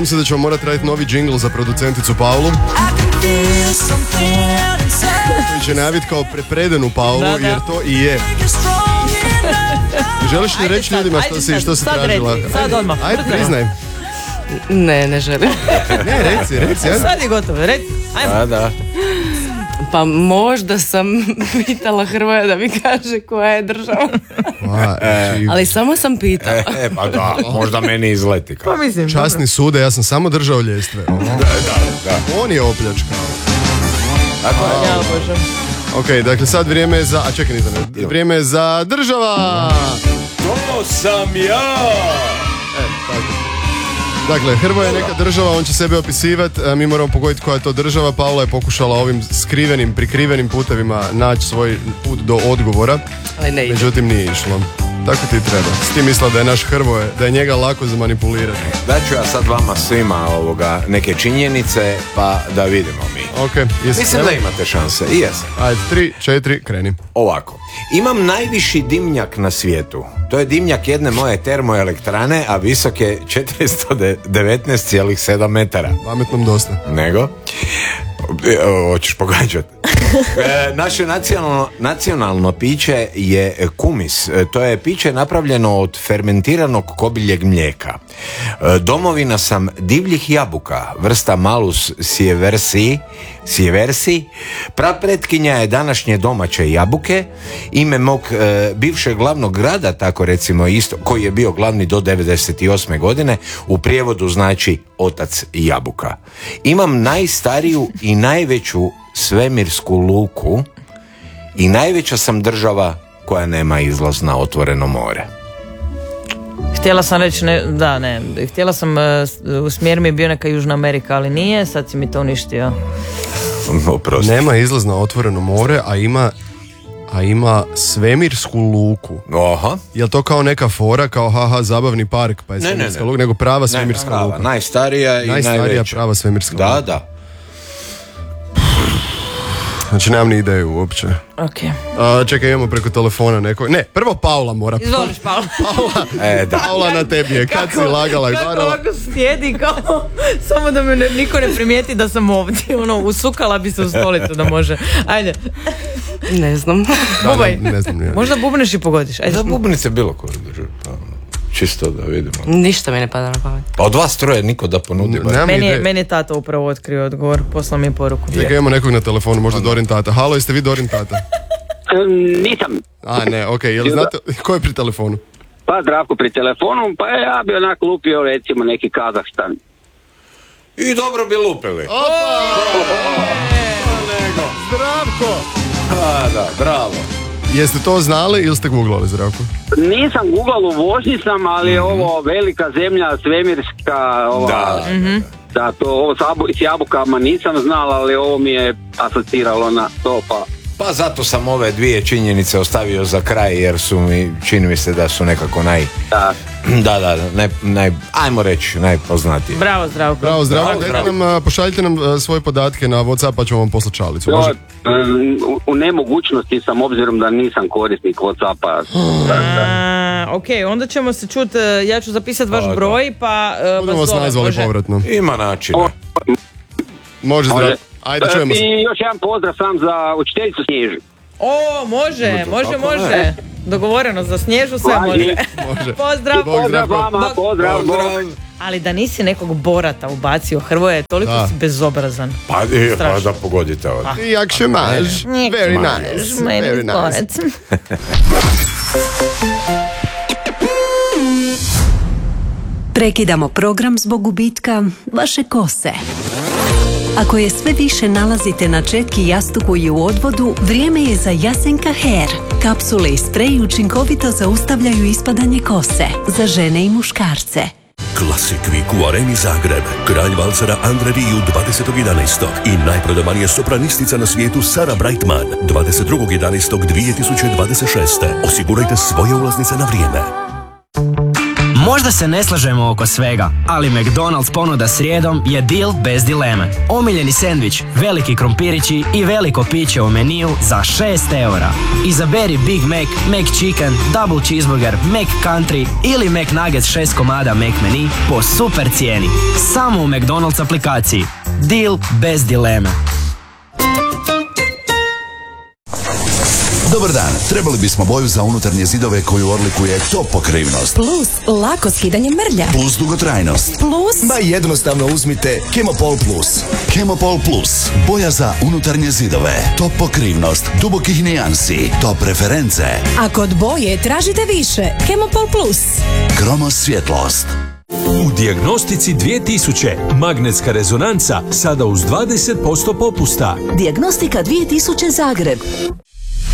bojim se da ćemo morati raditi novi džingl za producenticu Paulu. Koji će najaviti kao predanu Paulu, jer to i je. Želiš li reći ljudima što si tražila? Sad odmah. Ajde, priznaj. Ne želim. Ne, reci. Ajde. Sad je gotovo, reci. Ajmo. Da. Pa možda sam pitala Hrvoja da mi kaže koja je država. Ali samo sam pitala. Pa da, možda meni izleti. Pa mislim. Časni sude, ja sam samo držao ljestve. Da. On je opljačkao. Tako je. Ja, Bože. Ok, dakle sad vrijeme je za... A čekaj, nisam. Vrijeme je za država! To sam ja! Tako. Dakle, Hrvoje je neka država, on će sebe opisivati, mi moramo pogoditi koja je to država. Paula je pokušala ovim skrivenim, prikrivenim putevima naći svoj put do odgovora, Ali ne ide. međutim nije išlo. Tako ti treba. S tim mislila da je naš Hrvoje, da je njega lako zamanipulirati. Daću ja sad vama svima neke činjenice, pa da vidimo mi. Ok, jesi Mislim da imate šanse. I jesam. Ajde, 3, 4, kreni. Ovako, imam najviši dimnjak na svijetu. To je dimnjak jedne moje termoelektrane, a visok je 419,7 metara. Pametnom dosta. Nego? Hoćeš pogađati. Naše nacionalno piće je kumis. To je piće napravljeno od fermentiranog kobiljeg mlijeka. Domovina sam divljih jabuka, vrsta Malus sieversi. Prapretkinja je današnje domaće jabuke. Ime mog bivšeg glavnog grada, tako recimo isto, koji je bio glavni do 98. godine, u prijevodu znači otac jabuka. Imam najstariju i najveću svemirsku luku i najveća sam država koja nema izlaz na otvoreno more. Htjela sam reći, htjela sam, u smjer mi je bio neka Južna Amerika, ali nije, sad si mi to uništio. Oprosti. Nema izlaz na otvoreno more, a ima svemirsku luku. Aha. Je li to kao neka fora, kao zabavni park, pa je svemirska luka, nego prava svemirska luka? Najstarija i najveća. Prava svemirska luka. Da. Znači, nemam ni ideju uopće. Ok. Čekaj, imamo preko telefona neko. Ne, prvo Paula mora. Izvoliš, Paula. Paula na tebi je. Kad si lagala i Kako varala. ovako sjedi kao, samo da me niko ne primijeti da sam ovdje. Usukala bi se u stolicu da može. Ajde. Ne znam. Bubaj. Ne znam. Možda bubneš i pogodiš. Ajde. Da bubnice bilo koje drži. Čisto da vidimo. Ništa mi ne pada na pamet. Pa od vas troje niko da ponudi. Meni je tata upravo otkrio odgovor. Poslao mi je poruku. Čekaj, imamo nekog na telefonu, možda Dorin tata. Halo, jeste vi Dorin tata? Nisam. A ne, okej, jel znate, ko je pri telefonu? Pa Zdravko pri telefonu, pa ja bi onako lupio recimo neki Kazahstan. I dobro bi lupili. Zdravko! Da, bravo. Jeste to znali ili ste googlali, Zdravko? Nisam googlal, u vožnji sam, ali ovo velika zemlja, svemirska, da, to ovo s jabukama nisam znala, ali ovo mi je asociralo na to, Pa zato sam ove dvije činjenice ostavio za kraj, jer su mi, čini mi se da su nekako ajmo reći, najpoznatije. Bravo, Zdravko. Pošaljite nam svoje podatke na WhatsApp, pa ćemo vam poslati šalicu. U nemogućnosti sam, obzirom da nisam korisnik WhatsAppa. Ok, onda ćemo se čuti, ja ću zapisati vaš broj, pa budemo vas nazvali povratno. Ima načina. Može, Zdravko. Ajde, čujemo se. I još jedan pozdrav sam za učiteljicu Snježu. O, može. Dogovoreno, za Snježu sve može. Pozdrav. Pozdrav vama, pozdrav. Ali da nisi nekog Borata ubacio, Hrvoje, toliko si bezobrazan. Pa da pogodite ovdje. Jak še maš. Very nice. Very nice. Prekidamo program zbog gubitka vaše kose. Ako je sve više nalazite na četki, jastuku i u odvodu, vrijeme je za Jasenka Hair. Kapsule i sprej učinkovito zaustavljaju ispadanje kose za žene i muškarce. Classic Week u Areni Zagreb. Kralj valsara Andre Rieu 20.11. i najprodavanija sopranistica na svijetu Sara Brightman 22.11.2026. Osigurajte svoje ulaznice na vrijeme. Možda se ne slažemo oko svega, ali McDonald's ponuda srijedom je deal bez dileme. Omiljeni sendvič, veliki krompirići i veliko piće u meniju za 6 eura. Izaberi Big Mac, McChicken, Double Cheeseburger, McCountry ili McNuggets 6 komada McMenu po super cijeni. Samo u McDonald's aplikaciji. Deal bez dileme. Dobar dan, trebali bismo boju za unutarnje zidove koju odlikuje top pokrivnost. Plus lako skidanje mrlja. Plus dugotrajnost. Plus... Ma jednostavno uzmite Chemopol Plus. Chemopol Plus, boja za unutarnje zidove. Top pokrivnost, dubokih nijansi, top reference. A kod boje tražite više. Chemopol Plus. Kromos svjetlost. U Dijagnostici 2000 magnetska rezonanca sada uz 20% popusta. Dijagnostika 2000 Zagreb.